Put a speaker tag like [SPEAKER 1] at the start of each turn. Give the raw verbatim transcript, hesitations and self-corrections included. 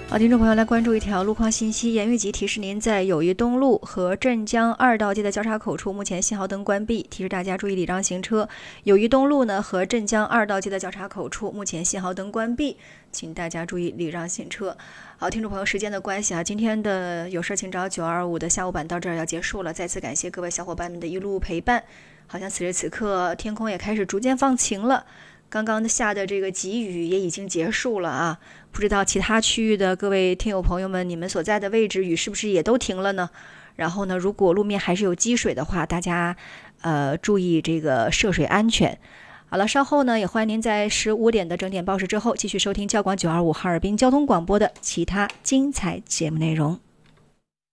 [SPEAKER 1] 好，听众朋友来关注一条路况信息，盐域急提示您在友谊东路和镇江二道街的交叉口处，目前信号灯关闭，提示大家注意礼让行车。友谊东路呢和镇江二道街的交叉口处，目前信号灯关闭，请大家注意礼让行车。好，听众朋友，时间的关系啊，今天的有事请找九二五的下午版到这儿要结束了，再次感谢各位小伙伴们的一路陪伴。好像此时此刻天空也开始逐渐放晴了。刚刚下的这个急雨也已经结束了啊，不知道其他区域的各位听友朋友们，你们所在的位置雨是不是也都停了呢？然后呢，如果路面还是有积水的话，大家呃注意这个涉水安全。好了，稍后呢也欢迎您在十五点的整点报时之后继续收听教广九二五哈尔滨交通广播的其他精彩节目内容。